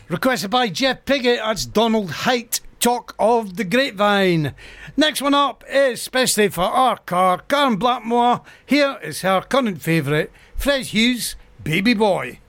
Requested by Jeff Piggott. That's Donald Haight, Talk of the Grapevine. Next one up is especially for our car, Karen Blackmore. Here is her current favourite, Fred Hughes, Baby Boy.